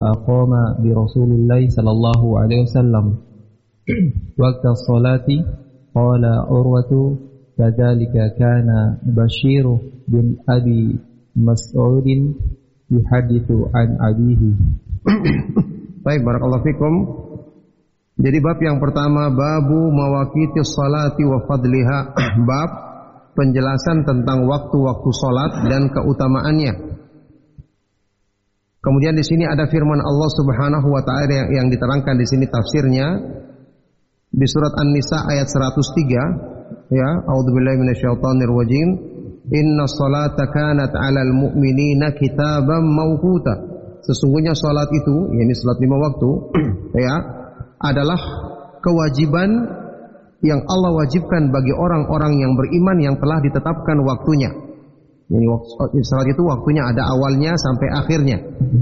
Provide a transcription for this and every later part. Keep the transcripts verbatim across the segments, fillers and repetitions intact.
أقام برسول الله صلى الله عليه وسلم وقت الصلاة قال عروة كذلك كان بشير بن أبي مسعود يحدث عن أبيه. Baik, barakallahu fikum. Jadi bab yang pertama, babu mawaqitis salati wa fadliha, bab penjelasan tentang waktu-waktu salat dan keutamaannya. Kemudian di sini ada firman Allah Subhanahu wa taala yang, yang diterangkan di sini tafsirnya di surat An-Nisa ayat seratus tiga, ya, a'udzubillahi minasyaitonir rajim. Inna salata kanat 'alal mu'minina kitaban mawquta. Sesungguhnya salat itu, yakni salat lima waktu, ya, adalah kewajiban yang Allah wajibkan bagi orang-orang yang beriman yang telah ditetapkan waktunya. Yani salat itu waktunya ada awalnya sampai akhirnya.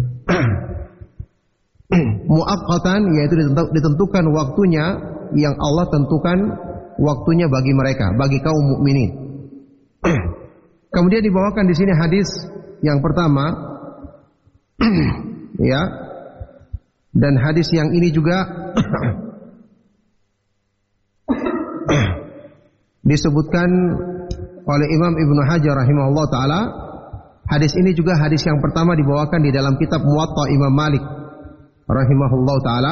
Muaqqatan, yaitu ditentukan waktunya yang Allah tentukan waktunya bagi mereka, bagi kaum mukminin. Kemudian dibawakan di sini hadis yang pertama, ya, dan hadis yang ini juga disebutkan oleh Imam Ibnu Hajar rahimahullah taala. Hadis ini juga hadis yang pertama dibawakan di dalam kitab Muwatta Imam Malik rahimahullah taala.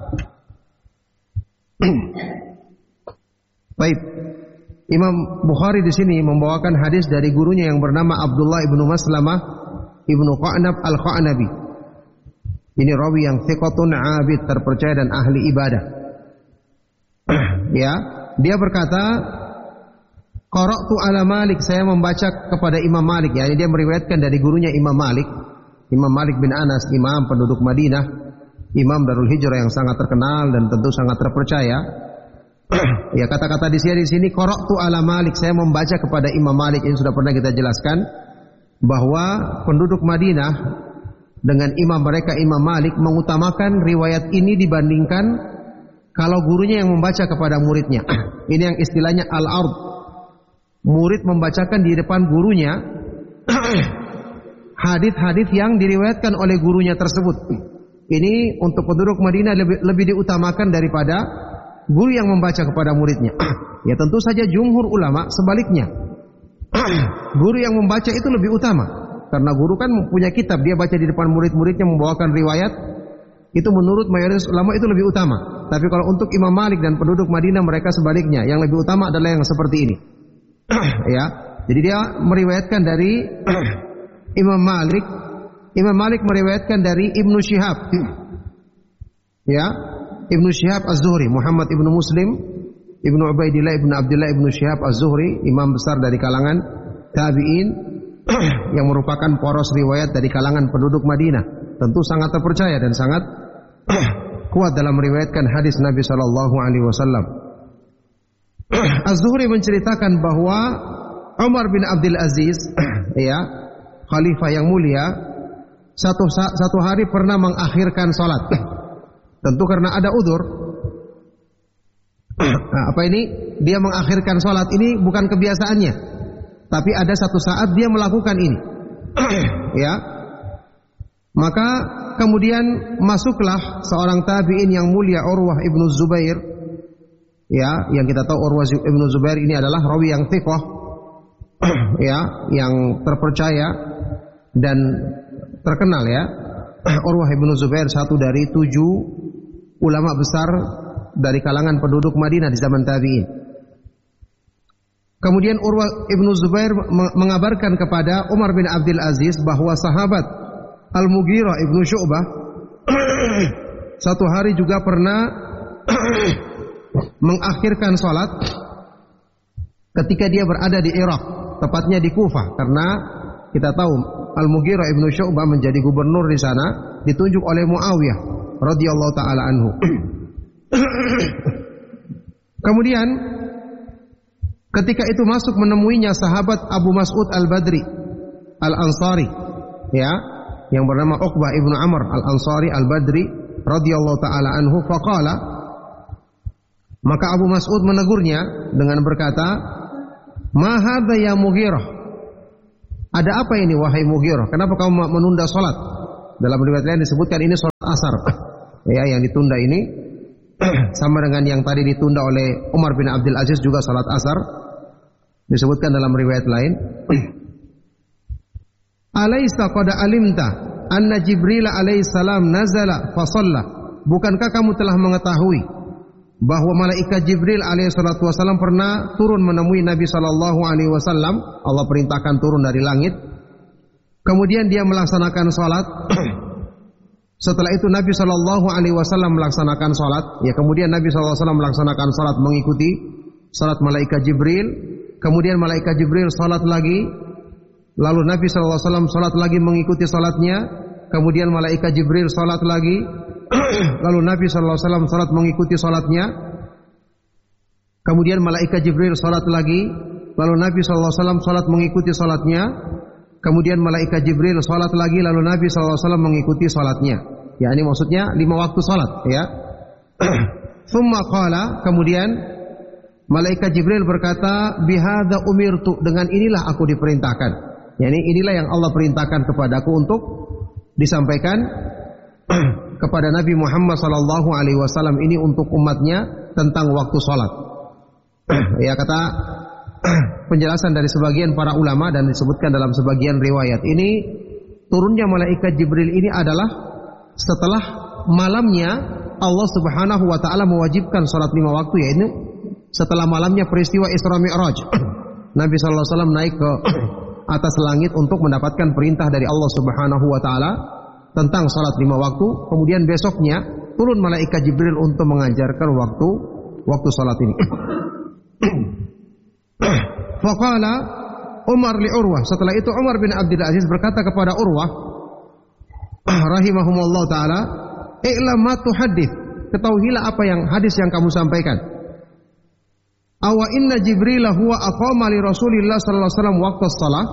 Baik. Imam Bukhari di sini membawakan hadis dari gurunya yang bernama Abdullah ibnu Maslamah ibnu Qa'nab al-Qa'nabi. Ini rawi yang thiqatun 'abid, terpercaya dan ahli ibadah. Ya, dia berkata, qara'tu ala Malik, saya membaca kepada Imam Malik, yakni dia meriwayatkan dari gurunya Imam Malik, Imam Malik bin Anas, imam penduduk Madinah, imam Darul Hijrah yang sangat terkenal dan tentu sangat terpercaya. Ya, kata-kata di sini di sini qara'tu ala Malik, saya membaca kepada Imam Malik. Ini sudah pernah kita jelaskan bahwa penduduk Madinah dengan imam mereka Imam Malik mengutamakan riwayat ini dibandingkan kalau gurunya yang membaca kepada muridnya. Ini yang istilahnya al-ard. Murid membacakan di depan gurunya hadis-hadis yang diriwayatkan oleh gurunya tersebut. Ini untuk penduduk Madinah lebih, lebih diutamakan daripada guru yang membaca kepada muridnya. Ya, tentu saja jumhur ulama sebaliknya. Guru yang membaca itu lebih utama, karena guru kan mempunyai kitab, dia baca di depan murid-muridnya membawakan riwayat. Itu menurut mayoritas ulama itu lebih utama. Tapi kalau untuk Imam Malik dan penduduk Madinah, mereka sebaliknya. Yang lebih utama adalah yang seperti ini. Ya, jadi dia meriwayatkan dari Imam Malik. Imam Malik meriwayatkan dari Ibnu Syihab. Ya, Ibnu Syihab Az-Zuhri, Muhammad Ibnu Muslim Ibnu Ubaidillah Ibnu Abdullah Ibnu Syihab Az-Zuhri, imam besar dari kalangan tabi'in yang merupakan poros riwayat dari kalangan penduduk Madinah. Tentu sangat terpercaya dan sangat kuat dalam meriwayatkan hadis Nabi sallallahu alaihi wasallam. Az-Zuhri menceritakan bahwa Umar bin Abdul Aziz, ya, khalifah yang mulia, satu satu hari pernah mengakhirkan salat. Tentu karena ada udzur. Nah, apa ini? Dia mengakhirkan salat ini bukan kebiasaannya, tapi ada satu saat dia melakukan ini. Ya. Maka kemudian masuklah seorang tabi'in yang mulia, Urwah ibnu Zubair. Ya, yang kita tahu Urwah ibnu Zubair ini adalah rawi yang thiqah, ya, yang terpercaya dan terkenal, ya. Urwah ibnu Zubair satu dari tujuh ulama besar dari kalangan penduduk Madinah di zaman tabi'in. Kemudian Urwah ibnu Zubair mengabarkan kepada Umar bin Abdul Aziz bahwa sahabat Al-Mughirah ibnu Syu'bah satu hari juga pernah mengakhirkan salat ketika dia berada di Irak, tepatnya di Kufah, karena kita tahu Al-Mughirah ibnu Syu'bah menjadi gubernur di sana, ditunjuk oleh Muawiyah radhiyallahu taala anhu. Kemudian ketika itu masuk menemuinya sahabat Abu Mas'ud Al-Badri Al-Ansari, ya, yang bernama Uqbah ibnu Amr Al-Ansari Al-Badri radhiyallahu taala anhu. Faqala, maka Abu Mas'ud menegurnya dengan berkata, "Ma hadza ya Mughirah?" Ada apa ini wahai Mughirah? Kenapa kamu menunda salat? Dalam riwayat lain disebutkan ini salat asar. Ya, yang ditunda ini sama dengan yang tadi ditunda oleh Umar bin Abdul Aziz juga salat asar. Disebutkan dalam riwayat lain. Alaisa qad alimta anna Jibril alaihi salam nazala fa shalla. Bukankah kamu telah mengetahui bahwa malaikat Jibril alaihi salatu wasallam pernah turun menemui Nabi sallallahu alaihi wasallam? Allah perintahkan turun dari langit. Kemudian dia melaksanakan salat. Setelah itu Nabi sallallahu alaihi wasallam melaksanakan salat. Ya, kemudian Nabi sallallahu alaihi wasallam melaksanakan salat mengikuti salat malaikat Jibril. Kemudian malaikat Jibril salat lagi. Lalu Nabi sallallahu alaihi wasallam salat lagi mengikuti salatnya. Kemudian malaikat Jibril salat lagi. Lalu Nabi sallallahu alaihi wasallam salat mengikuti salatnya. Kemudian malaikat Jibril salat lagi. Lalu Nabi sallallahu alaihi wasallam salat mengikuti salatnya. Kemudian malaikat Jibril salat lagi, lalu Nabi sallallahu alaihi wasallam mengikuti salatnya. Ya, ini maksudnya lima waktu salat, ya. Tsumma qala, kemudian malaikat Jibril berkata, "Bihadza umirtu," dengan inilah aku diperintahkan. Yani inilah yang Allah perintahkan kepadaku untuk disampaikan kepada Nabi Muhammad sallallahu alaihi wasallam ini untuk umatnya tentang waktu salat. Ya, kata penjelasan dari sebagian para ulama dan disebutkan dalam sebagian riwayat ini, turunnya malaikat Jibril ini adalah setelah malamnya Allah Subhanahu wa taala mewajibkan salat lima waktu, yaitu setelah malamnya peristiwa Isra Mi'raj. Nabi sallallahu alaihi wasallam naik ke atas langit untuk mendapatkan perintah dari Allah Subhanahu wa taala tentang salat lima waktu. Kemudian besoknya turun malaikat Jibril untuk mengajarkan waktu waktu salat ini. Faqala Umar li Urwah. Setelah itu Umar bin Abdul Aziz berkata kepada Urwah rahimahumullah taala, "I'lam ma tuhaddits." Ketahuilah apa yang hadis yang kamu sampaikan. Awa inna Jibril huwa aqama li Rasulillah sallallahu alaihi wasallam waqta shalah.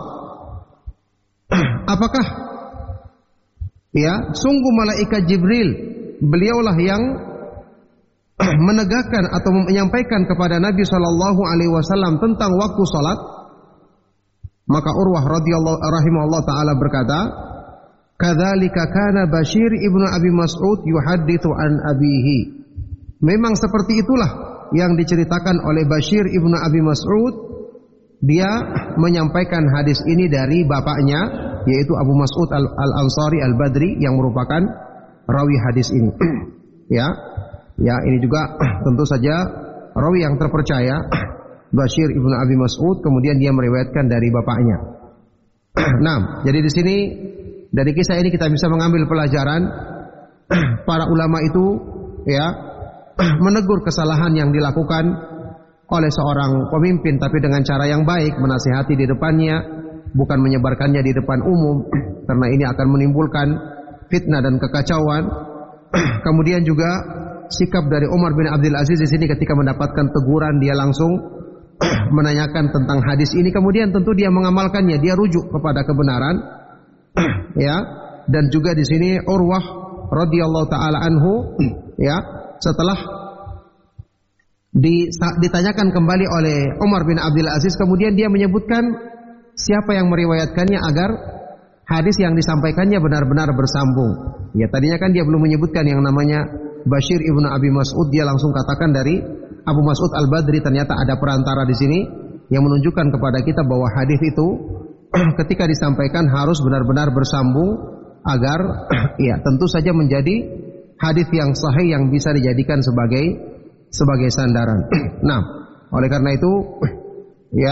Apakah ya, sungguh malaikat Jibril beliaulah yang menegakkan atau menyampaikan kepada Nabi sallallahu alaihi wasallam tentang waktu salat? Maka Urwah radhiyallahu rahimahullah taala berkata, "Kadzalika kana Bashir ibnu Abi Mas'ud yuhadditsu an abihi." Memang seperti itulah yang diceritakan oleh Bashir ibnu Abi Mas'ud. Dia menyampaikan hadis ini dari bapaknya, yaitu Abu Mas'ud al-Ansari al-Badri yang merupakan rawi hadis ini. Ya. Ya, ini juga tentu saja rawi yang terpercaya, Bashir ibnu Abi Mas'ud, kemudian dia meriwayatkan dari bapaknya. Nah, jadi di sini dari kisah ini kita bisa mengambil pelajaran para ulama itu ya menegur kesalahan yang dilakukan oleh seorang pemimpin, tapi dengan cara yang baik, menasihati di depannya, bukan menyebarkannya di depan umum, karena ini akan menimbulkan fitnah dan kekacauan. Kemudian juga sikap dari Umar bin Abdul Aziz di sini ketika mendapatkan teguran, dia langsung menanyakan tentang hadis ini, kemudian tentu dia mengamalkannya, dia rujuk kepada kebenaran. Ya, dan juga di sini Urwah radhiyallahu taala anhu ya, setelah ditanyakan kembali oleh Umar bin Abdul Aziz, kemudian dia menyebutkan siapa yang meriwayatkannya agar hadis yang disampaikannya benar-benar bersambung. Ya, tadinya kan dia belum menyebutkan yang namanya Bashir ibnu Abi Mas'ud, dia langsung katakan dari Abu Mas'ud al-Badri. Ternyata ada perantara di sini yang menunjukkan kepada kita bahwa hadis itu ketika disampaikan harus benar-benar bersambung agar ya tentu saja menjadi hadis yang sahih yang bisa dijadikan sebagai sebagai sandaran. Nah, oleh karena itu ya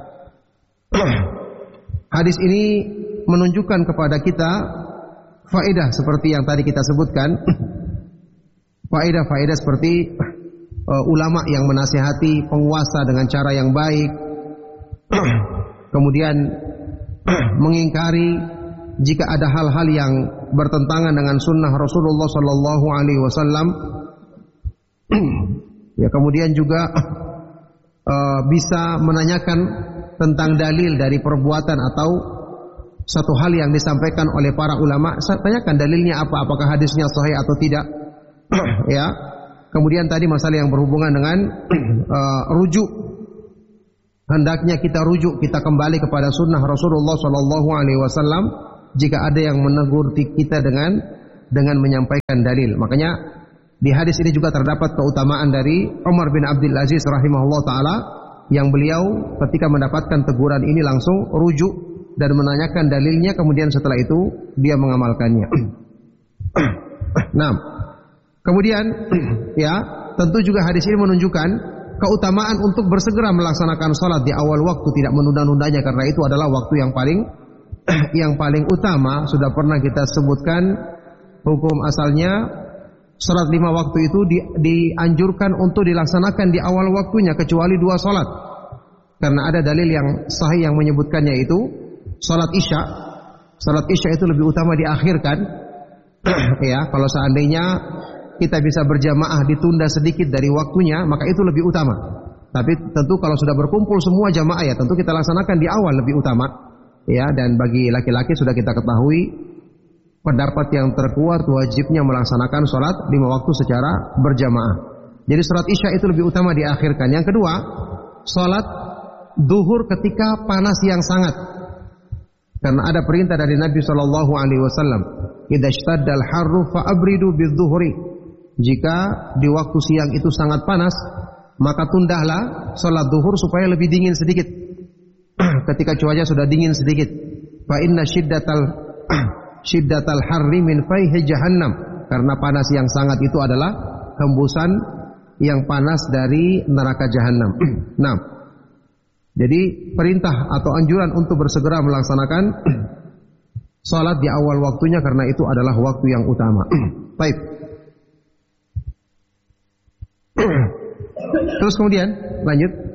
hadis ini menunjukkan kepada kita faedah seperti yang tadi kita sebutkan. Faedah-faedah seperti uh, ulama yang menasihati penguasa dengan cara yang baik, kemudian mengingkari jika ada hal-hal yang bertentangan dengan sunnah Rasulullah Sallallahu Alaihi Wasallam. Ya, kemudian juga uh, bisa menanyakan tentang dalil dari perbuatan atau satu hal yang disampaikan oleh para ulama. Tanyakan dalilnya apa, apakah hadisnya sahih atau tidak. Ya, kemudian tadi masalah yang berhubungan dengan uh, rujuk, hendaknya kita rujuk, kita kembali kepada sunnah Rasulullah Sallallahu Alaihi Wasallam jika ada yang menegur kita dengan dengan menyampaikan dalil. Makanya di hadis ini juga terdapat keutamaan dari Umar bin Abdul Aziz rahimahullah taala, yang beliau ketika mendapatkan teguran ini langsung rujuk dan menanyakan dalilnya, kemudian setelah itu dia mengamalkannya. Nah, kemudian ya, tentu juga hadis ini menunjukkan keutamaan untuk bersegera melaksanakan salat di awal waktu, tidak menunda-nundanya, karena itu adalah waktu yang paling yang paling utama. Sudah pernah kita sebutkan hukum asalnya, salat lima waktu itu di, dianjurkan untuk dilaksanakan di awal waktunya kecuali dua salat. Karena ada dalil yang sahih yang menyebutkannya, itu salat Isya. Salat Isya itu lebih utama diakhirkan. Ya, kalau seandainya kita bisa berjamaah ditunda sedikit dari waktunya, maka itu lebih utama. Tapi tentu kalau sudah berkumpul semua jamaah, ya tentu kita laksanakan di awal lebih utama. Ya, dan bagi laki-laki sudah kita ketahui pendapat yang terkuat wajibnya melaksanakan sholat lima waktu secara berjamaah. Jadi sholat Isya itu lebih utama diakhirkan. Yang kedua, sholat duhur ketika panas yang sangat. Karena ada perintah dari Nabi Shallallahu Alaihi Wasallam, "Idza ishtaddal harru fa'abridu bidzuhri." Jika di waktu siang itu sangat panas, maka tundahlah sholat duhur supaya lebih dingin sedikit. Ketika cuaca sudah dingin sedikit, fa inna shiddatal shiddatal harri min fayhi jahannam, karena panas yang sangat itu adalah hembusan yang panas dari neraka jahanam. Nah, jadi perintah atau anjuran untuk bersegera melaksanakan salat di awal waktunya, karena itu adalah waktu yang utama. Baik. Terus kemudian lanjut.